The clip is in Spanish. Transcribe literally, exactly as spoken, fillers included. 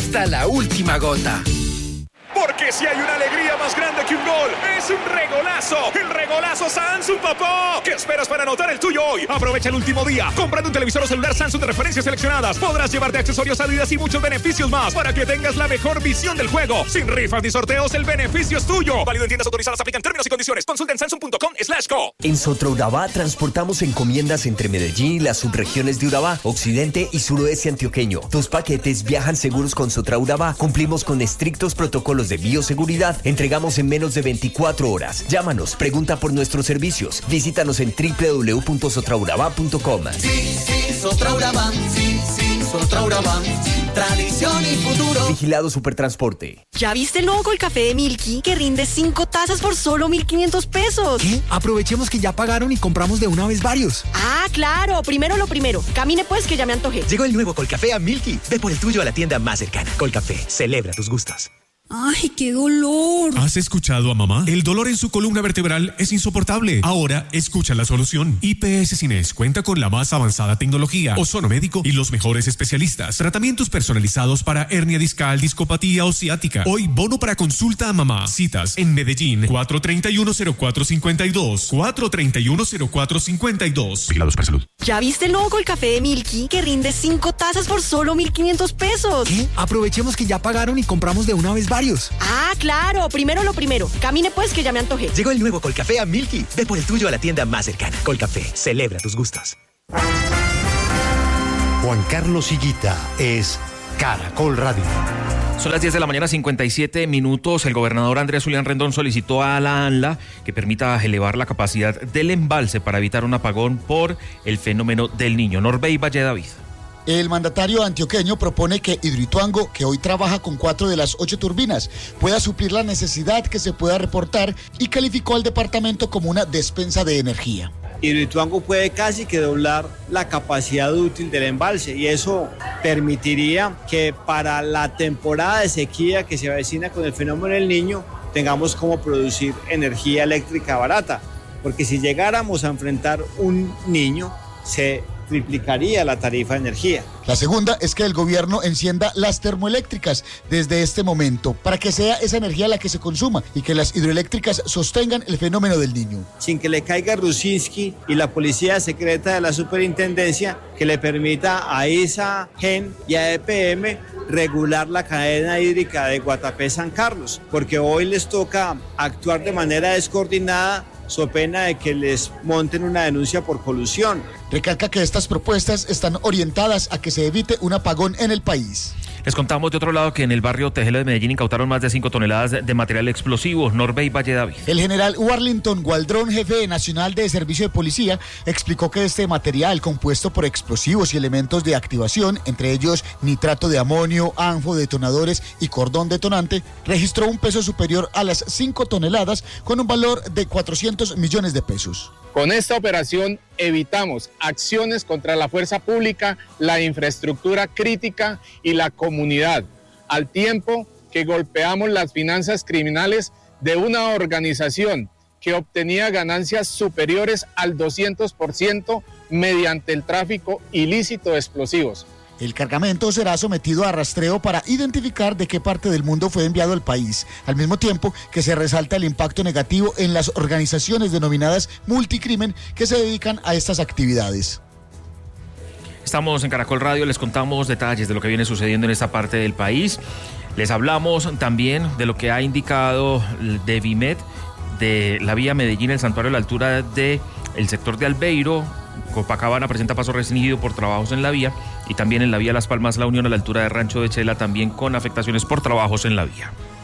hasta la última gota. Porque si hay una alegría más grande que un gol, es un regolazo. El regolazo Samsung, papá. ¿Qué esperas para anotar el tuyo hoy? Aprovecha el último día. Comprando un televisor o celular Samsung de referencias seleccionadas, podrás llevarte accesorios Adidas y muchos beneficios más para que tengas la mejor visión del juego. Sin rifas ni sorteos, el beneficio es tuyo. Válido en tiendas autorizadas. Aplican términos y condiciones. Consulta en samsung punto com slash co. En Sotraurabá transportamos encomiendas entre Medellín y las subregiones de Urabá, occidente y suroeste antioqueño. Tus paquetes viajan seguros con Sotraurabá. Cumplimos con estrictos protocolos de bioseguridad. Entregamos en menos de veinticuatro horas. Llámanos, pregunta por nuestros servicios. Visítanos en doble u doble u doble u punto sotraurabá punto com. Sí, sí, Sotraurabá. Sí, sí, Sotraurabá. Tradición y futuro. Vigilado Supertransporte. ¿Ya viste el nuevo Colcafé de Milky que rinde cinco tazas por solo mil quinientos pesos? ¿Qué? Aprovechemos que ya pagaron y compramos de una vez varios. Ah, claro. Primero lo primero. Camine pues que ya me antojé. Llegó el nuevo Colcafé a Milky. Ve por el tuyo a la tienda más cercana. Colcafé. Celebra tus gustos. ¡Ay, qué dolor! ¿Has escuchado a mamá? El dolor en su columna vertebral es insoportable. Ahora, escucha la solución. I P S Cines cuenta con la más avanzada tecnología, ozono médico y los mejores especialistas. Tratamientos personalizados para hernia discal, discopatía o ciática. Hoy, bono para consulta a mamá. Citas en Medellín, cuatro treinta y uno cero cuatro cincuenta y dos. cuatro treinta y uno cero cuatro cincuenta y dos. Vigilados para salud. ¿Ya viste el nuevo Colcafé de Milky que rinde cinco tazas por solo mil quinientos pesos? ¿Qué? Aprovechemos que ya pagaron y compramos de una vez varios. Ah, claro. Primero lo primero. Camine pues que ya me antojé. Llegó el nuevo Colcafé a Milky. Ve por el tuyo a la tienda más cercana. Colcafé. Celebra tus gustos. Juan Carlos Higuita es Caracol Radio. Son las diez de la mañana, cincuenta y siete minutos. El gobernador Andrés Julián Rendón solicitó a la ANLA que permita elevar la capacidad del embalse para evitar un apagón por el fenómeno del Niño. Norbey Valle David. El mandatario antioqueño propone que Hidroituango, que hoy trabaja con cuatro de las ocho turbinas, pueda suplir la necesidad que se pueda reportar y calificó al departamento como una despensa de energía. Hidroituango puede casi que doblar la capacidad útil del embalse y eso permitiría que para la temporada de sequía que se avecina con el fenómeno del Niño tengamos como producir energía eléctrica barata, porque si llegáramos a enfrentar un Niño se triplicaría la tarifa de energía. La segunda es que el gobierno encienda las termoeléctricas desde este momento para que sea esa energía la que se consuma y que las hidroeléctricas sostengan el fenómeno del Niño. Sin que le caiga Rusinski y la policía secreta de la superintendencia que le permita a I S A, Gen y a E P M regular la cadena hídrica de Guatapé San Carlos, porque hoy les toca actuar de manera descoordinada so pena de que les monten una denuncia por colusión. Recalca que estas propuestas están orientadas a que se evite un apagón en el país. Les contamos de otro lado que en el barrio Tejelo de Medellín incautaron más de cinco toneladas de material explosivo. Norbey Valle David. El general Warlington Gualdrón, jefe nacional de servicio de policía, explicó que este material, compuesto por explosivos y elementos de activación, entre ellos nitrato de amonio, anfo, detonadores y cordón detonante, registró un peso superior a las cinco toneladas con un valor de cuatrocientos millones de pesos. Con esta operación evitamos acciones contra la fuerza pública, la infraestructura crítica y la comunidad, al tiempo que golpeamos las finanzas criminales de una organización que obtenía ganancias superiores al doscientos por ciento mediante el tráfico ilícito de explosivos. El cargamento será sometido a rastreo para identificar de qué parte del mundo fue enviado al país, al mismo tiempo que se resalta el impacto negativo en las organizaciones denominadas multicrimen que se dedican a estas actividades. Estamos en Caracol Radio, les contamos detalles de lo que viene sucediendo en esta parte del país. Les hablamos también de lo que ha indicado Devimed de la vía Medellín, el santuario a la altura del sector de Albeiro. Copacabana presenta paso restringido por trabajos en la vía y también en la vía Las Palmas, La Unión a la altura de Rancho de Chela también con afectaciones por trabajos en la vía.